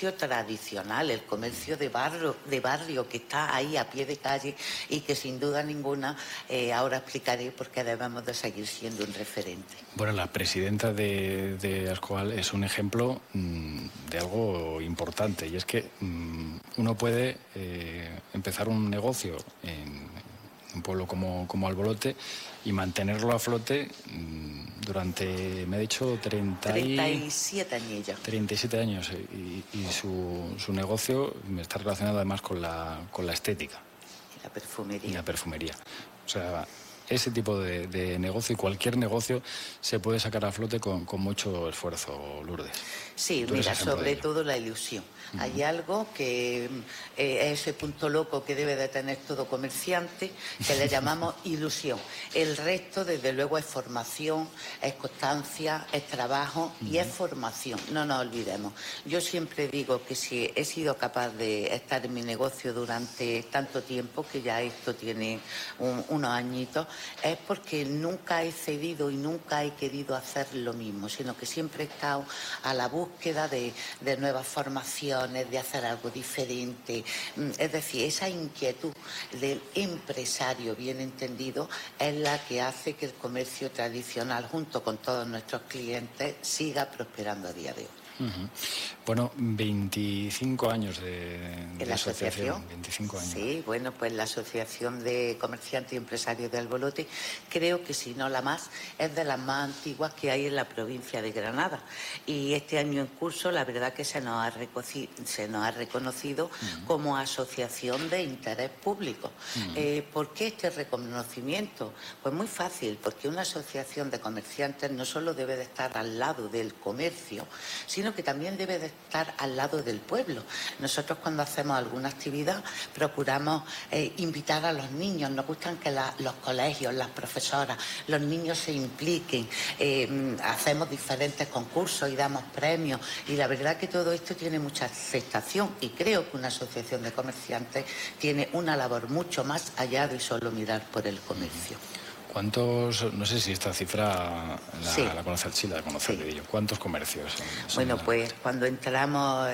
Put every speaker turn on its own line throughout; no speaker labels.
comercio tradicional, el comercio de barrio que está ahí a pie de calle y que sin duda ninguna, ahora explicaré por qué debemos de seguir siendo un referente.
Bueno, la presidenta de Ascoal es un ejemplo de algo importante, y es que uno puede empezar un negocio en un pueblo como Albolote y mantenerlo a flote durante, me he dicho,
37 años.
37 años, y su negocio está relacionado además con la estética.
Y la perfumería.
Y la perfumería. O sea, ese tipo de negocio y cualquier negocio se puede sacar a flote con mucho esfuerzo, Lourdes.
Sí, mira, sobre todo la ilusión. Hay algo que es ese punto loco que debe de tener todo comerciante, que le llamamos ilusión. El resto, desde luego, es formación, es constancia, es trabajo y es formación. No nos olvidemos. Yo siempre digo que si he sido capaz de estar en mi negocio durante tanto tiempo, que ya esto tiene unos añitos, es porque nunca he cedido y nunca he querido hacer lo mismo, sino que siempre he estado a la búsqueda de nuevas formaciones, de hacer algo diferente. Es decir, esa inquietud del empresario bien entendido es la que hace que el comercio tradicional, junto con todos nuestros clientes, siga prosperando a día de hoy.
Bueno, 25 años de
la asociación.
25 años.
Sí, bueno, pues la Asociación de Comerciantes y Empresarios de Albolote, creo que si no la más, es de las más antiguas que hay en la provincia de Granada. Y este año en curso, la verdad que se nos ha reconocido como asociación de interés público. ¿Por qué este reconocimiento? Pues muy fácil, porque una asociación de comerciantes no solo debe de estar al lado del comercio, sino que también debe de estar al lado del pueblo. Nosotros cuando hacemos alguna actividad procuramos invitar a los niños, nos gustan que los colegios, las profesoras, los niños se impliquen, hacemos diferentes concursos y damos premios, y la verdad que todo esto tiene mucha aceptación, y creo que una asociación de comerciantes tiene una labor mucho más allá de solo mirar por el comercio.
¿Cuántos, no sé si esta cifra la conoce el Chile, la conoce el Vidillo, cuántos comercios?
Bueno, pues cuando entramos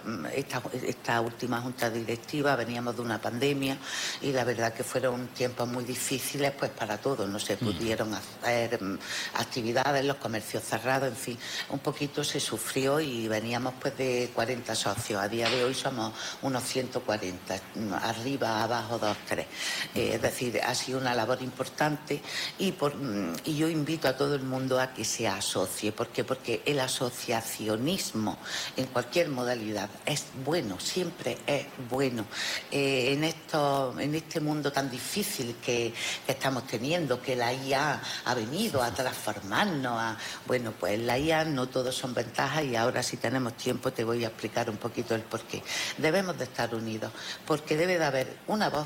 esta última junta directiva veníamos de una pandemia y la verdad que fueron tiempos muy difíciles pues para todos, no se pudieron hacer actividades, los comercios cerrados, en fin, un poquito se sufrió y veníamos pues de 40 socios, a día de hoy somos unos 140, arriba, abajo, 2, 3, es decir, ha sido una labor importante. Y yo invito a todo el mundo a que se asocie. ¿Por qué? Porque el asociacionismo en cualquier modalidad es bueno, siempre es bueno. En este mundo tan difícil que estamos teniendo, que la IA ha venido a transformarnos, bueno, pues la IA no todos son ventajas, y ahora si tenemos tiempo te voy a explicar un poquito el porqué. Debemos de estar unidos, porque debe de haber una voz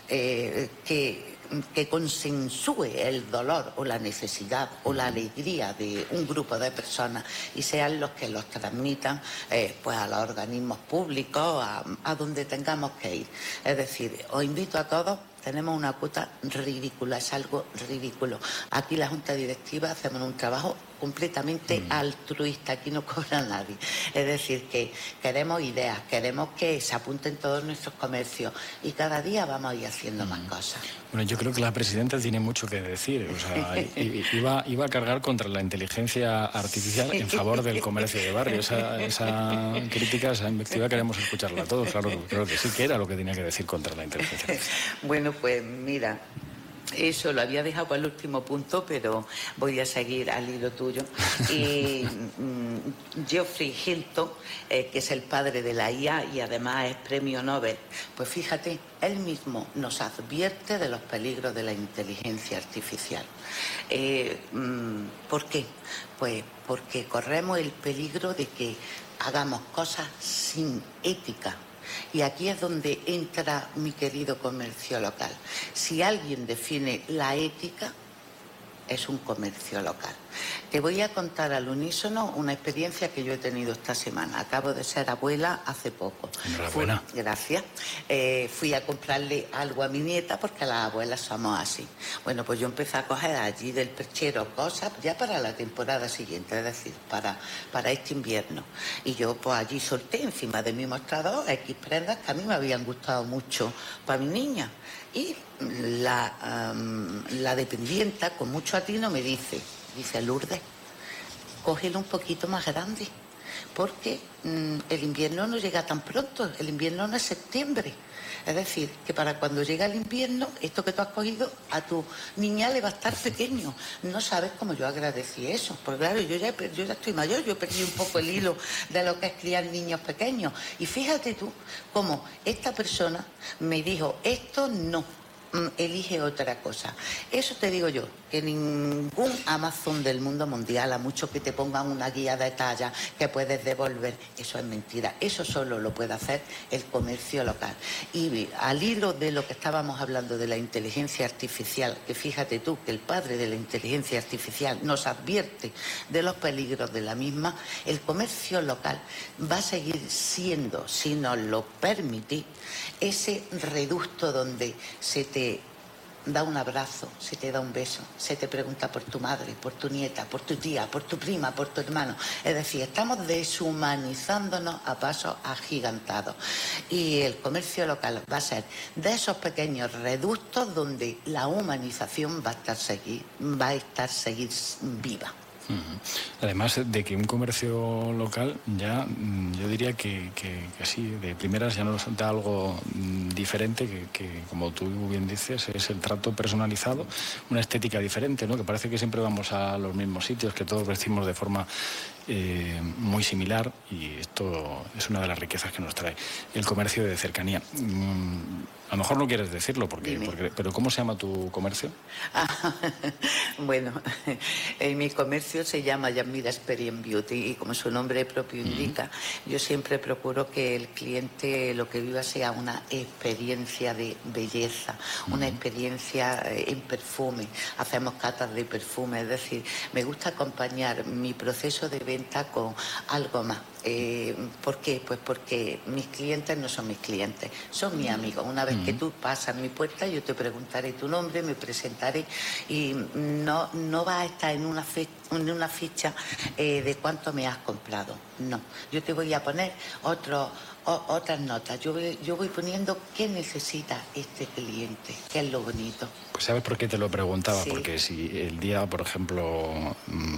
que consensúe el dolor o la necesidad o la alegría de un grupo de personas y sean los que los transmitan pues a los organismos públicos, a donde tengamos que ir. Es decir, os invito a todos. Tenemos una cuota ridícula, es algo ridículo. Aquí la Junta Directiva hacemos un trabajo completamente altruista, aquí no cobra nadie. Es decir, que queremos ideas, queremos que se apunten todos nuestros comercios y cada día vamos a ir haciendo más cosas.
Bueno, yo creo que la presidenta tiene mucho que decir. O sea, iba a cargar contra la inteligencia artificial en favor del comercio de barrio. Esa crítica, esa invectiva queremos escucharla todos. Claro, creo que sí que era lo que tenía que decir contra la inteligencia artificial.
Bueno, pues mira, eso lo había dejado para el último punto, pero voy a seguir al hilo tuyo. Y Geoffrey Hinton, que es el padre de la IA y además es premio Nobel, pues fíjate, él mismo nos advierte de los peligros de la inteligencia artificial. ¿Por qué? Pues porque corremos el peligro de que hagamos cosas sin ética. Y aquí es donde entra mi querido comercio local. Si alguien define la ética, es un comercio local. Te voy a contar al unísono una experiencia que yo he tenido esta semana. Acabo de ser abuela hace poco.
Enhorabuena.
Gracias. Fui a comprarle algo a mi nieta porque las abuelas somos así. Bueno, pues yo empecé a coger allí del perchero cosas ya para la temporada siguiente, es decir, para este invierno. Y yo pues allí solté encima de mi mostrador X prendas que a mí me habían gustado mucho para mi niña. Y la dependienta, con mucho atino, me dice, Lourdes, cógelo un poquito más grande, porque el invierno no llega tan pronto, el invierno no es septiembre. Es decir, que para cuando llega el invierno, esto que tú has cogido, a tu niña le va a estar pequeño. No sabes cómo yo agradecí eso. Porque claro, yo ya estoy mayor, yo perdí un poco el hilo de lo que es criar niños pequeños. Y fíjate tú cómo esta persona me dijo, esto no, elige otra cosa. Eso te digo yo, que ningún Amazon del mundo mundial, a mucho que te pongan una guía de talla que puedes devolver, eso es mentira. Eso solo lo puede hacer el comercio local. Y al hilo de lo que estábamos hablando de la inteligencia artificial, que fíjate tú que el padre de la inteligencia artificial nos advierte de los peligros de la misma, el comercio local va a seguir siendo, si nos lo permitís, ese reducto donde se te da un abrazo, se te da un beso, se te pregunta por tu madre, por tu nieta, por tu tía, por tu prima, por tu hermano. Es decir, estamos deshumanizándonos a pasos agigantados. Y el comercio local va a ser de esos pequeños reductos donde la humanización va a estar seguir viva.
Además de que un comercio local ya, yo diría que así, de primeras ya nos da algo diferente, que como tú bien dices, es el trato personalizado, una estética diferente, ¿no? Que parece que siempre vamos a los mismos sitios, que todos vestimos de forma muy similar, y esto es una de las riquezas que nos trae el comercio de cercanía. A lo mejor no quieres decirlo, pero ¿cómo se llama tu comercio?
Bueno, mi comercio se llama Yamira Experience Beauty, y como su nombre propio indica, yo siempre procuro que el cliente lo que viva sea una experiencia de belleza, una experiencia en perfume. Hacemos catas de perfume, es decir, me gusta acompañar mi proceso de venta con algo más. ¿Por qué? Pues porque mis clientes no son mis clientes, son mis amigos. Una vez que tú pasas mi puerta, yo te preguntaré tu nombre, me presentaré, y no vas a estar en una ficha de cuánto me has comprado. No, yo te voy a poner otras notas. Yo voy poniendo qué necesita este cliente, qué es lo bonito.
Pues ¿sabes por qué te lo preguntaba?
Sí.
Porque si el día, por ejemplo,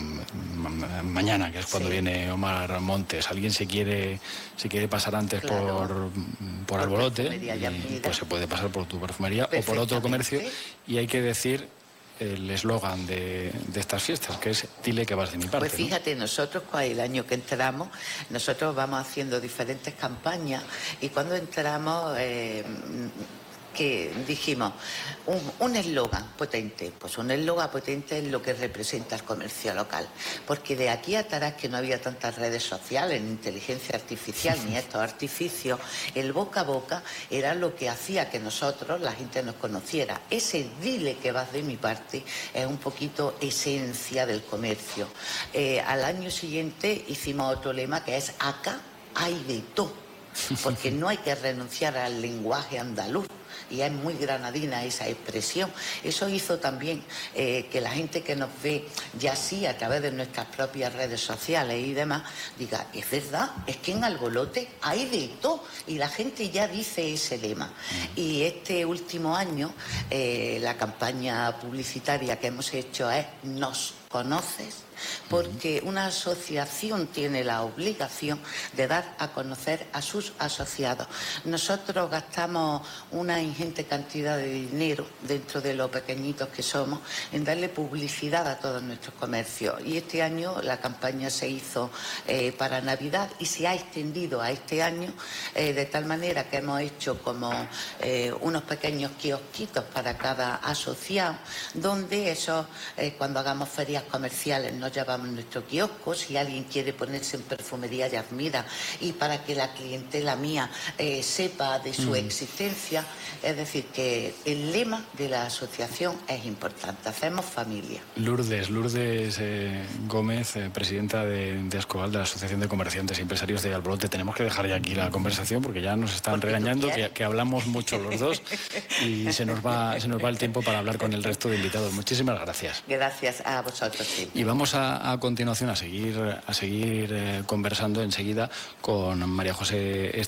mañana, que es cuando viene Omar Montes, alguien se quiere pasar antes por Albolote, pues se puede pasar por tu perfumería o por otro comercio, y hay que decir el eslogan de estas fiestas, que es dile que vas de mi parte.
Pues fíjate, ¿no? Nosotros el año que entramos, nosotros vamos haciendo diferentes campañas, y cuando entramos que dijimos un eslogan potente. Pues un eslogan potente es lo que representa el comercio local, porque de aquí a atrás, que no había tantas redes sociales, ni inteligencia artificial, ni estos artificios, el boca a boca era lo que hacía que nosotros, la gente nos conociera. Ese dile que vas de mi parte es un poquito esencia del comercio. Al año siguiente hicimos otro lema, que es acá hay de todo, porque no hay que renunciar al lenguaje andaluz, y es muy granadina esa expresión. Eso hizo también que la gente que nos ve ya sí a través de nuestras propias redes sociales y demás diga, es verdad, es que en Albolote hay de todo, y la gente ya dice ese lema. Y este último año la campaña publicitaria que hemos hecho es ¿nos conoces? Porque una asociación tiene la obligación de dar a conocer a sus asociados. Nosotros gastamos una ingente cantidad de dinero, dentro de lo pequeñitos que somos, en darle publicidad a todos nuestros comercios. Y este año la campaña se hizo para Navidad, y se ha extendido a este año, de tal manera que hemos hecho como unos pequeños kiosquitos para cada asociado, donde cuando hagamos ferias galerías comerciales nos llevamos nuestro kiosco, si alguien quiere ponerse en perfumería Yazmida y para que la clientela mía sepa de su existencia. Es decir, que el lema de la asociación es importante, hacemos familia.
Lourdes Gómez, presidenta de Ascoval, de la Asociación de Comerciantes y Empresarios de Albolote. Tenemos que dejar ya aquí la conversación porque ya nos están regañando, que hablamos mucho los dos y se nos va el tiempo para hablar con el resto de invitados. Muchísimas gracias.
Gracias a vosotros. Sí.
Y vamos a continuación a seguir conversando enseguida con María José